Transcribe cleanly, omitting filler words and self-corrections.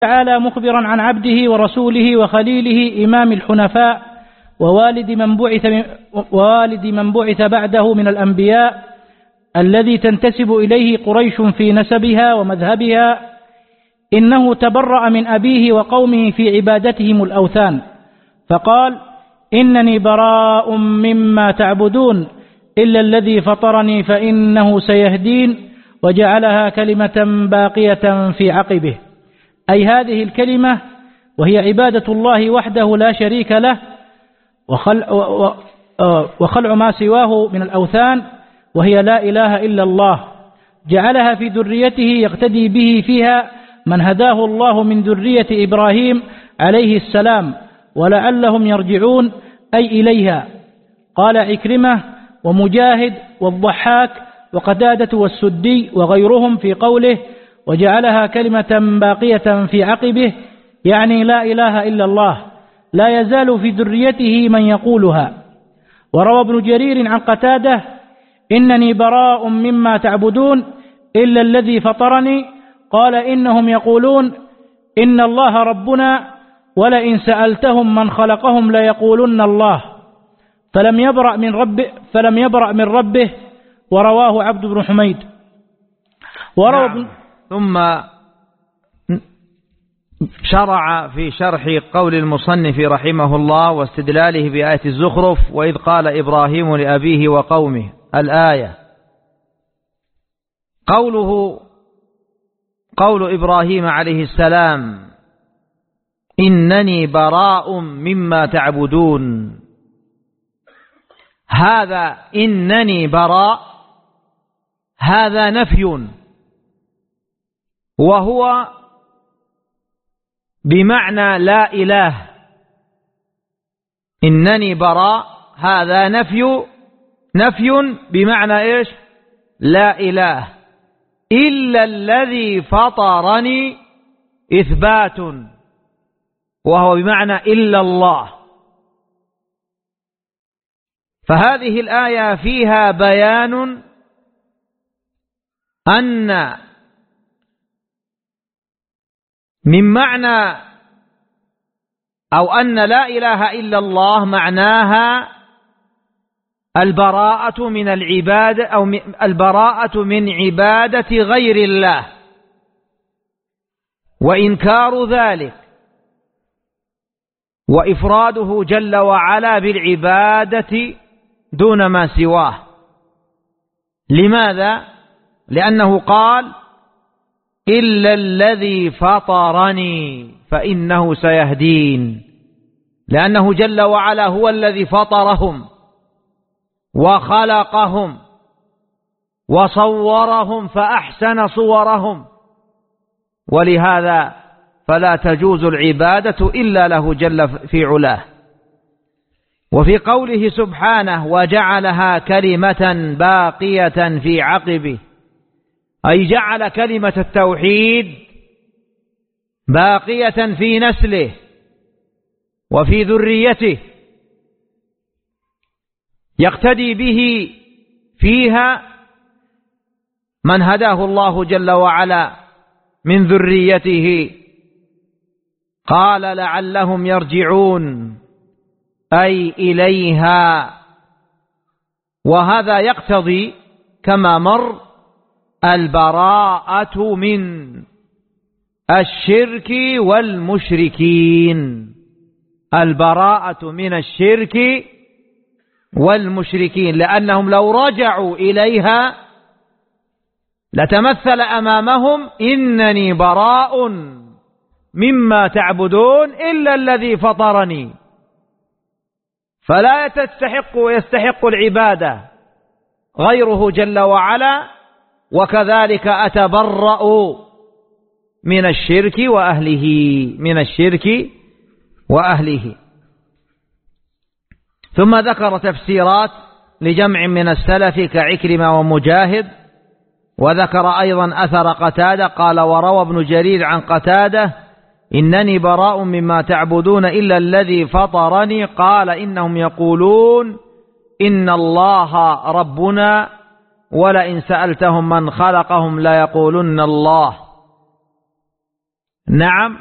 تعالى مخبرا عن عبده ورسوله وخليله إمام الحنفاء ووالد من بعث بعده من الأنبياء الذي تنتسب إليه قريش في نسبها ومذهبها، إنه تبرأ من أبيه وقومه في عبادتهم الأوثان، فقال: إنني براء مما تعبدون إلا الذي فطرني فإنه سيهدين، وجعلها كلمة باقية في عقبه، أي هذه الكلمة وهي عبادة الله وحده لا شريك له وخلع ما سواه من الأوثان، وهي لا إله إلا الله، جعلها في ذريته يقتدي به فيها من هداه الله من ذرية إبراهيم عليه السلام، ولعلهم يرجعون أي إليها. قال عكرمة ومجاهد والضحاك وقتادة والسدي وغيرهم في قوله: وجعلها كلمة باقية في عقبه، يعني لا إله إلا الله، لا يزال في ذريته من يقولها. وروى ابن جرير عن قتادة: إنني براء مما تعبدون إلا الذي فطرني، قال: إنهم يقولون إن الله ربنا، ولئن سألتهم من خلقهم ليقولن الله، فلم يبرأ من ربه. ورواه عبد بن حميد. نعم. ثم شرع في شرح قول المصنف رحمه الله واستدلاله بآية الزخرف: وإذ قال إبراهيم لأبيه وقومه، الآية. قول إبراهيم عليه السلام: إنني براء مما تعبدون، هذا إنني براء هذا نفي، وهو بمعنى لا إله. إنني براء هذا نفي بمعنى إيش؟ لا إله، إلا الذي فطرني إثبات، وهو بمعنى إلا الله. فهذه الآية فيها بيان أن من معنى أو أن لا إله إلا الله معناها البراءة من العبادة أو البراءة من عبادة غير الله، وإنكار ذلك، وإفراده جل وعلا بالعبادة دون ما سواه. لماذا؟ لأنه قال: إلا الذي فطرني فإنه سيهدين، لأنه جل وعلا هو الذي فطرهم وخلقهم وصورهم فأحسن صورهم، ولهذا فلا تجوز العبادة إلا له جل في علاه. وفي قوله سبحانه: وجعلها كلمة باقية في عقبه، أي جعل كلمة التوحيد باقية في نسله وفي ذريته، يقتدي به فيها من هداه الله جل وعلا من ذريته. قال: لعلهم يرجعون أي إليها. وهذا يقتضي كما مر البراءة من الشرك والمشركين، البراءة من الشرك والمشركين، لأنهم لو رجعوا إليها لتمثل أمامهم: إنني براء مما تعبدون إلا الذي فطرني، فلا يستحق العبادة غيره جل وعلا، وكذلك أتبرأ من الشرك وأهله. ثم ذكر تفسيرات لجمع من السلف كعكرمة ومجاهد، وذكر أيضا أثر قتادة. قال: وروى ابن جرير عن قتادة: إنني براء مما تعبدون إلا الذي فطرني، قال: إنهم يقولون إن الله ربنا، ولئن سألتهم من خلقهم ليقولن الله. نعم،